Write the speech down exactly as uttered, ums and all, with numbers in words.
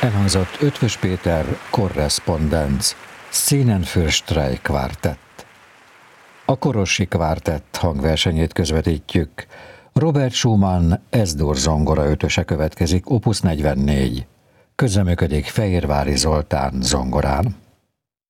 Elhangzott Eötvös Péter Korrespondenz, Színen für Streik Quartett. A Korossi Quartett hangversenyét közvetítjük. Robert Schumann Es-dur zongora ötöse következik, opus negyvennégy. Közreműködik Fehérvári Zoltán zongorán.